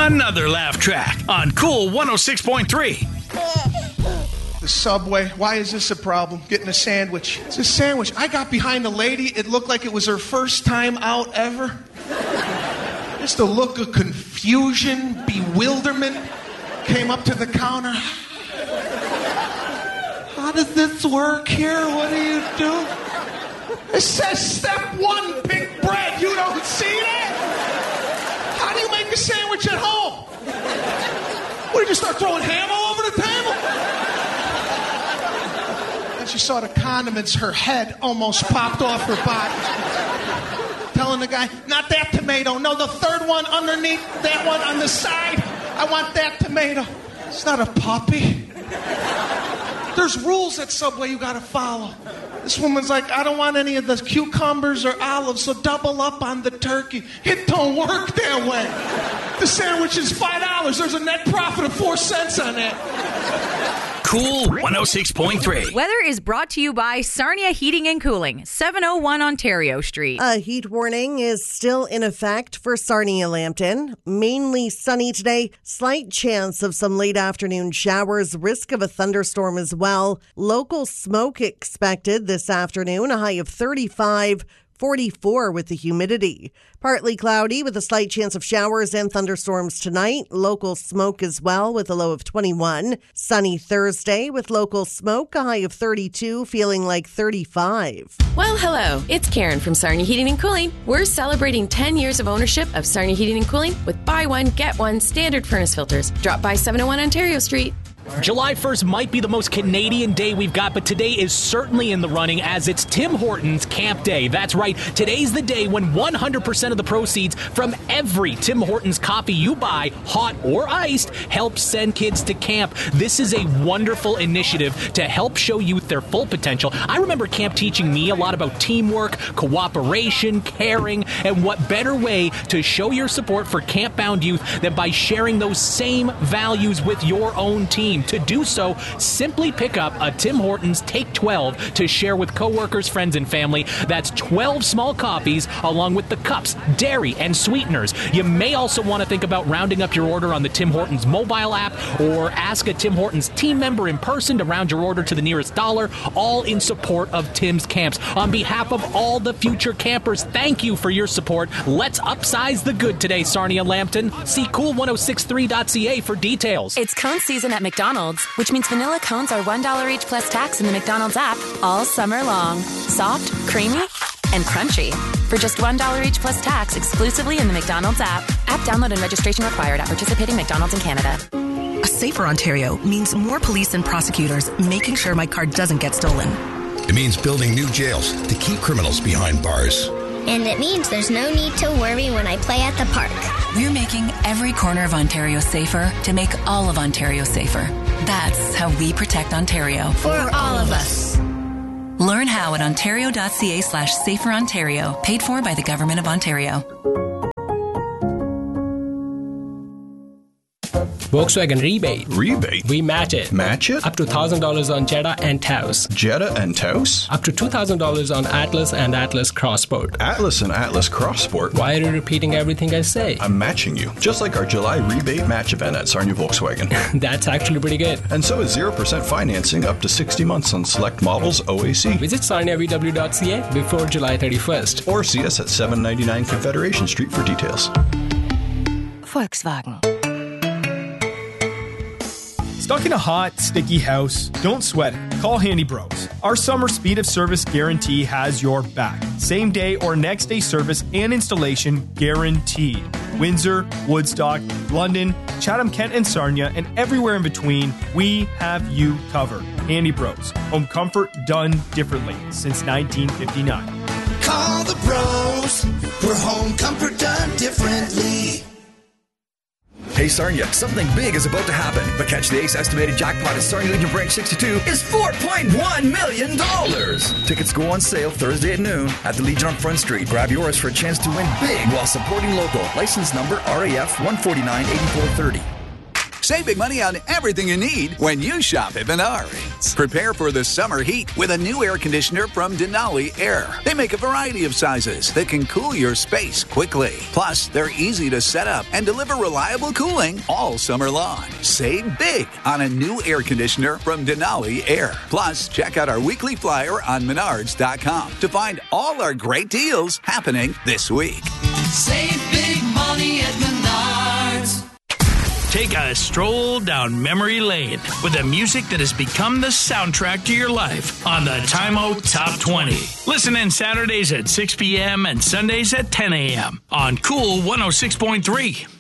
Another laugh track on Cool 106.3. The Subway. Why is this a problem? Getting a sandwich. It's a sandwich. I got behind a lady. It looked like it was her first time out ever. Just a look of confusion, bewilderment. Came up to the counter. How does this work here? What do you do? It says step 1, pick bread. You don't see that? How do you make a sandwich at home? What, did you start throwing ham all over the table? And she saw the condiments. Her head almost popped off her body. Telling the guy, not that tomato. No, the third one underneath, that one on the side. I want that tomato. It's not a puppy. There's rules at Subway you gotta follow. This woman's like, I don't want any of the cucumbers or olives, so double up on the turkey. It don't work that way. The sandwich is $5. There's a net profit of 4 cents on that. Cool 106.3. Weather is brought to you by Sarnia Heating and Cooling, 701 Ontario Street. A heat warning is still in effect for Sarnia Lambton. Mainly sunny today. Slight chance of some late afternoon showers. Risk of a thunderstorm as well. Local smoke expected this afternoon. A high of 35. 44 with the humidity. Partly cloudy with a slight chance of showers and thunderstorms tonight. Local smoke as well with a low of 21. Sunny Thursday with local smoke, a high of 32, feeling like 35. Well, hello. It's Karen from Sarnia Heating and Cooling. We're celebrating 10 years of ownership of Sarnia Heating and Cooling with buy one, get one standard furnace filters. Drop by 701 Ontario Street. July 1st might be the most Canadian day we've got, but today is certainly in the running as it's Tim Hortons Camp Day. That's right. Today's the day when 100% of the proceeds from every Tim Hortons coffee you buy, hot or iced, helps send kids to camp. This is a wonderful initiative to help show youth their full potential. I remember camp teaching me a lot about teamwork, cooperation, caring, and what better way to show your support for camp-bound youth than by sharing those same values with your own team. To do so, simply pick up a Tim Hortons Take 12 to share with coworkers, friends, and family. That's 12 small coffees along with the cups, dairy, and sweeteners. You may also want to think about rounding up your order on the Tim Hortons mobile app or ask a Tim Hortons team member in person to round your order to the nearest dollar, all in support of Tim's Camps. On behalf of all the future campers, thank you for your support. Let's upsize the good today, Sarnia Lambton. See cool1063.ca for details. It's cone season at McDonald's, which means vanilla cones are $1 each plus tax in the McDonald's app all summer long. Soft, creamy, and crunchy. For just $1 each plus tax exclusively in the McDonald's app. App download and registration required at participating McDonald's in Canada. A safer Ontario means more police and prosecutors making sure my car doesn't get stolen. It means building new jails to keep criminals behind bars. And it means there's no need to worry when I play at the park. We're making every corner of Ontario safer to make all of Ontario safer. That's how we protect Ontario. For all of us. Learn how at ontario.ca/saferontario. Paid for by the Government of Ontario. Volkswagen rebate. Rebate? We match it. Match it? Up to $1,000 on Jetta and Taos. Jetta and Taos? Up to $2,000 on Atlas and Atlas Crossport. Atlas and Atlas Crossport? Why are you repeating everything I say? I'm matching you. Just like our July rebate match event at Sarnia Volkswagen. That's actually pretty good. And so is 0% financing up to 60 months on select models OAC. Visit sarniavw.ca before July 31st. Or see us at 799 Confederation Street for details. Volkswagen. Stuck in a hot, sticky house? Don't sweat it. Call Handy Bros. Our summer speed of service guarantee has your back. Same day or next day service and installation guaranteed. Windsor, Woodstock, London, Chatham-Kent and Sarnia, and everywhere in between, we have you covered. Handy Bros. Home comfort done differently since 1959. Call the bros for home comfort done differently. Hey Sarnia, something big is about to happen. The Catch the Ace estimated jackpot at Sarnia Legion Branch 62 is $4.1 million. Tickets go on sale Thursday at noon at the Legion on Front Street. Grab yours for a chance to win big while supporting local. License number RAF 149-8430. Save big money on everything you need when you shop at Menards. Prepare for the summer heat with a new air conditioner from Denali Air. They make a variety of sizes that can cool your space quickly. Plus, they're easy to set up and deliver reliable cooling all summer long. Save big on a new air conditioner from Denali Air. Plus, check out our weekly flyer on Menards.com to find all our great deals happening this week. Save big money at Menards. Take a stroll down memory lane with the music that has become the soundtrack to your life on the Time Out Top 20. Listen in Saturdays at 6 p.m. and Sundays at 10 a.m. on Cool 106.3.